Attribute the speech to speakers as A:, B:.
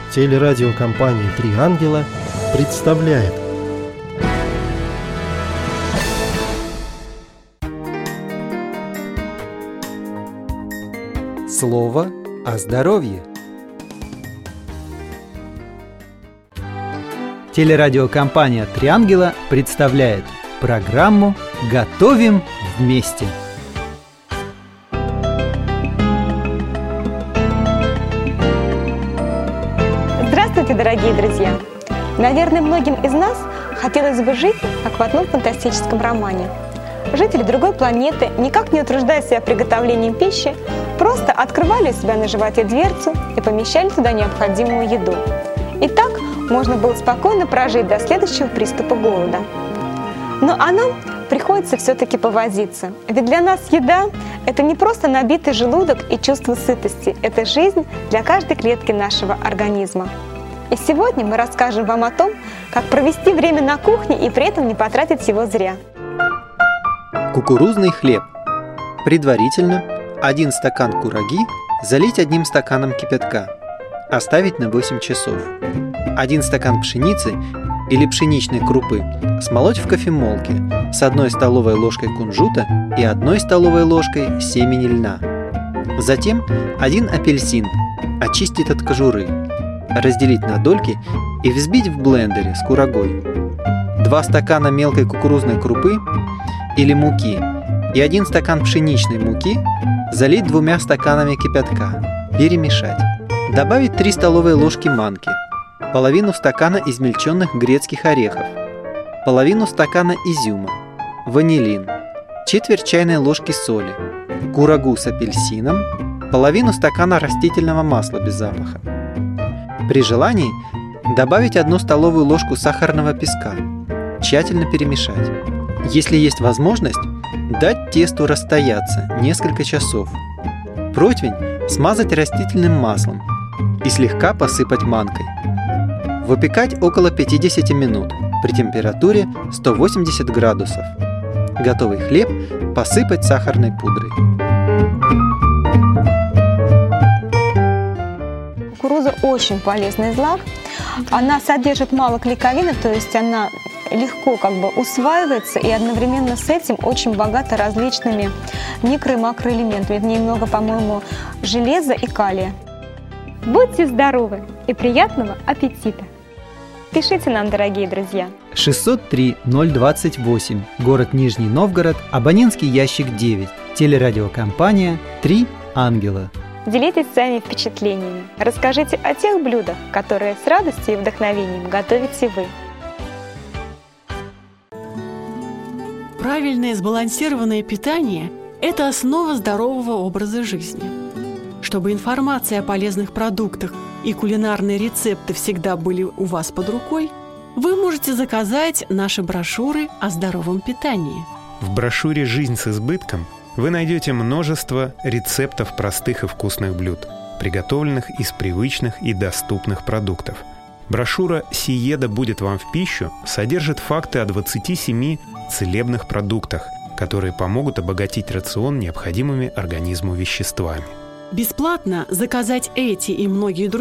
A: Телерадиокомпания «Три ангела» представляет.
B: Слово о здоровье. Телерадиокомпания «Три ангела» представляет программу «Готовим вместе».
C: Здравствуйте, дорогие друзья! Наверное, многим из нас хотелось бы жить, как в одном фантастическом романе. Жители другой планеты, никак не утруждая себя приготовлением пищи, просто открывали у себя на животе дверцу и помещали туда необходимую еду. И так можно было спокойно прожить до следующего приступа голода. Но а нам приходится все-таки повозиться. Ведь для нас еда – это не просто набитый желудок и чувство сытости, это жизнь для каждой клетки нашего организма. И сегодня мы расскажем вам о том, как провести время на кухне и при этом не потратить его зря.
B: Кукурузный хлеб. Предварительно 1 стакан кураги залить 1 стаканом кипятка. Оставить на 8 часов. 1 стакан пшеницы или пшеничной крупы смолоть в кофемолке с 1 столовой ложкой кунжута и 1 столовой ложкой семени льна. Затем 1 апельсин очистить от кожуры, разделить на дольки и взбить в блендере с курагой. 2 стакана мелкой кукурузной крупы или муки и 1 стакан пшеничной муки залить 2 стаканами кипятка, перемешать. Добавить 3 столовые ложки манки, половину стакана измельченных грецких орехов, половину стакана изюма, ванилин, четверть чайной ложки соли, курагу с апельсином, половину стакана растительного масла без запаха. При желании добавить 1 столовую ложку сахарного песка, тщательно перемешать. Если есть возможность, дать тесту расстояться несколько часов. Противень смазать растительным маслом и слегка посыпать манкой. Выпекать около 50 минут при температуре 180 градусов. Готовый хлеб посыпать сахарной пудрой.
C: Кукуруза очень полезный злак. Она содержит мало клейковины, то есть она легко усваивается и одновременно с этим очень богата различными микро- и макроэлементами. В ней много, по-моему, железа и калия. Будьте здоровы и приятного аппетита! Пишите нам, дорогие друзья.
B: 603-028, город Нижний Новгород, абонентский ящик 9, телерадиокомпания «Три ангела».
C: Делитесь своими впечатлениями. Расскажите о тех блюдах, которые с радостью и вдохновением готовите вы.
D: Правильное сбалансированное питание – это основа здорового образа жизни. Чтобы информация о полезных продуктах и кулинарные рецепты всегда были у вас под рукой, вы можете заказать наши брошюры о здоровом питании.
E: В брошюре «Жизнь с избытком» вы найдете множество рецептов простых и вкусных блюд, приготовленных из привычных и доступных продуктов. Брошюра «Сиеда будет вам в пищу» содержит факты о 27 целебных продуктах, которые помогут обогатить рацион необходимыми организму веществами.
D: Бесплатно заказать эти и многие другие